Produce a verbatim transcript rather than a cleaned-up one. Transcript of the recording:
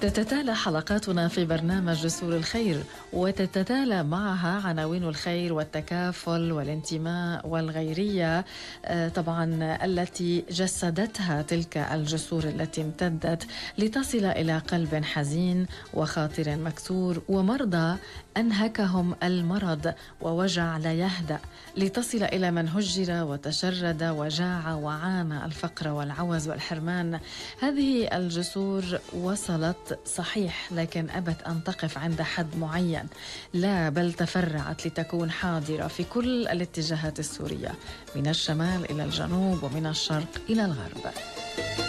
تتتالى حلقاتنا في برنامج جسور الخير، وتتتالى معها عناوين الخير والتكافل والانتماء والغيرية، آه، طبعا التي جسدتها تلك الجسور التي امتدت لتصل إلى قلب حزين وخاطر مكسور ومرضى أنهكهم المرض ووجع لا يهدأ، لتصل إلى من هجر وتشرد وجاع وعانى الفقر والعوز والحرمان. هذه الجسور وصلت صحيح، لكن أبت أن تقف عند حد معين، لا بل تفرعت لتكون حاضرة في كل الاتجاهات السورية، من الشمال إلى الجنوب ومن الشرق إلى الغرب.